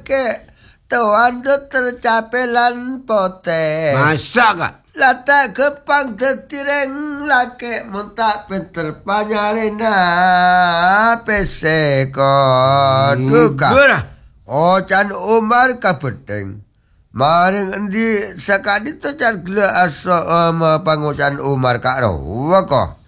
ke tewandut tercapai lan pote. Masa kak? Lata kepang tetireng lake muntak pinter panyarena pesekon duka. Oh Can Umar kabedeng. Maring endi sakadi to Can gela aso pangucan Umar kak ro. Wako.